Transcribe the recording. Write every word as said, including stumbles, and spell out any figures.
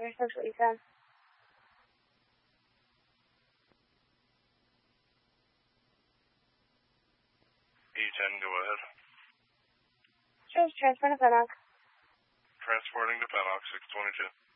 Understand what you said. E ten, go ahead. Sure, transfer to Pennock. Transporting to Pennock, six twenty-two.